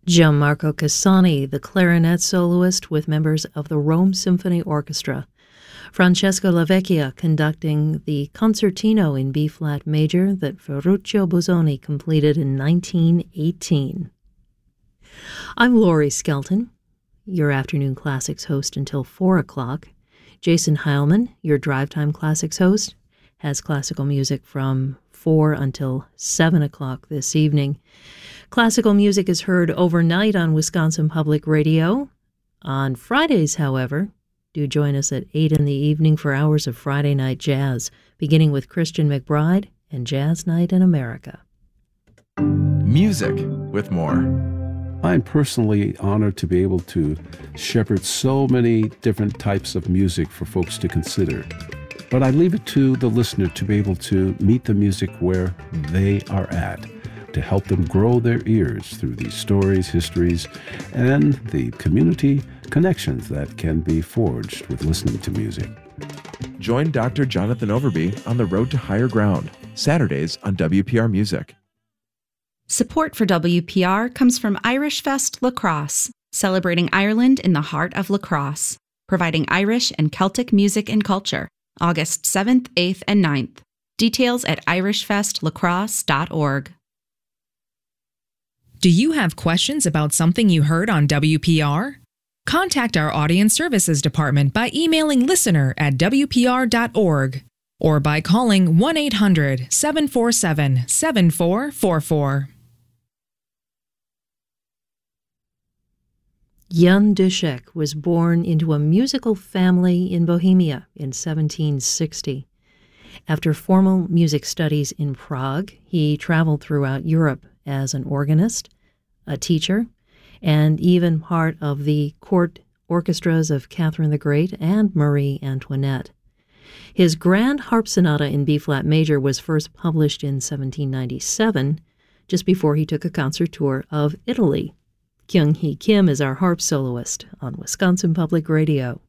Gianmarco Cassani, the clarinet soloist with members of the Rome Symphony Orchestra. Francesco Lavecchia conducting the concertino in B-flat major that Ferruccio Busoni completed in 1918. I'm Laurie Skelton, your Afternoon Classics host until 4 o'clock. Jason Heilman, your Drive Time Classics host, has classical music from 4 until 7 o'clock this evening. Classical music is heard overnight on Wisconsin Public Radio. On Fridays, however, do join us at 8 in the evening for hours of Friday Night Jazz, beginning with Christian McBride and Jazz Night in America. Music with more. I'm personally honored to be able to shepherd so many different types of music for folks to consider. But I leave it to the listener to be able to meet the music where they are at, to help them grow their ears through these stories, histories, and the community connections that can be forged with listening to music. Join Dr. Jonathan Overby on the Road to Higher Ground, Saturdays on WPR Music. Support for WPR comes from Irish Fest Lacrosse, celebrating Ireland in the heart of lacrosse, providing Irish and Celtic music and culture, August 7th, 8th, and 9th. Details at irishfestlacrosse.org. Do you have questions about something you heard on WPR? Contact our Audience Services Department by emailing listener@wpr.org or by calling 1-800-747-7444. Jan Dušek was born into a musical family in Bohemia in 1760. After formal music studies in Prague, he traveled throughout Europe as an organist, a teacher, and even part of the court orchestras of Catherine the Great and Marie Antoinette. His Grand Harp Sonata in B-flat major was first published in 1797, just before he took a concert tour of Italy. Kyung-hee Kim is our harp soloist on Wisconsin Public Radio.